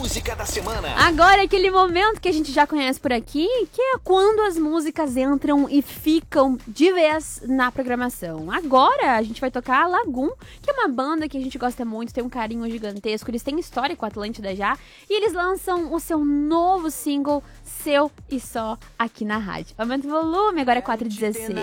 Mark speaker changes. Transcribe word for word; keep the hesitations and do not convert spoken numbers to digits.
Speaker 1: música da semana.
Speaker 2: Agora é aquele momento que a gente já conhece por aqui, que é quando as músicas entram e ficam de vez na programação. Agora a gente vai tocar a Lagoon, que é uma banda que a gente gosta muito, tem um carinho gigantesco, eles têm história com a Atlântida já, e eles lançam o seu novo single, Seu e Só, aqui na rádio. Aumenta o volume, agora é quatro e dezesseis.